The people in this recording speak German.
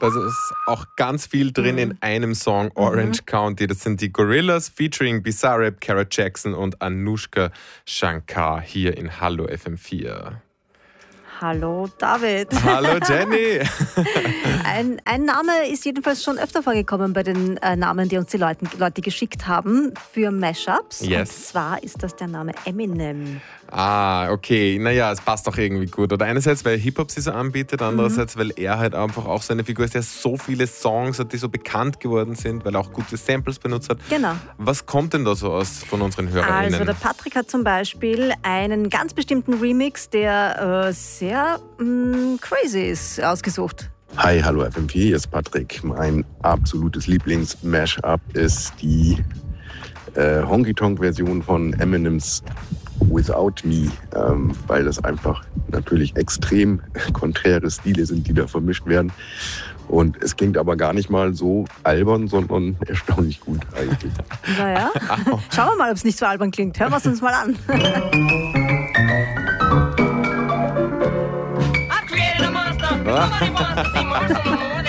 Da ist auch ganz viel drin in einem Song, Orange County. Das sind die Gorillaz featuring Bizarrap, Kara Jackson und Anushka Shankar hier in Hallo FM4. Hallo David. Hallo Jenny. Ein Name ist jedenfalls schon öfter vorgekommen bei den Namen, die uns die Leute geschickt haben für Mashups. Yes. Und zwar ist das der Name Eminem. Ah, okay. Naja, es passt doch irgendwie gut. Oder einerseits, weil Hip-Hop sie so anbietet, andererseits, weil er halt einfach auch so eine Figur ist, der so viele Songs hat, die so bekannt geworden sind, weil er auch gute Samples benutzt hat. Genau. Was kommt denn da so aus von unseren HörerInnen? Also der Patrick hat zum Beispiel einen ganz bestimmten Remix, der sehr crazy ist, ausgesucht. Hi, hallo FM4, hier ist Patrick. Mein absolutes Lieblings-Mash-Up ist die Honky-Tonk-Version von Eminems Without Me, weil das einfach natürlich extrem konträre Stile sind, die da vermischt werden. Und es klingt aber gar nicht mal so albern, sondern erstaunlich gut eigentlich. Naja, schauen wir mal, ob es nicht so albern klingt. Hören wir es uns mal an. I've created a monster. Nobody wants to see more.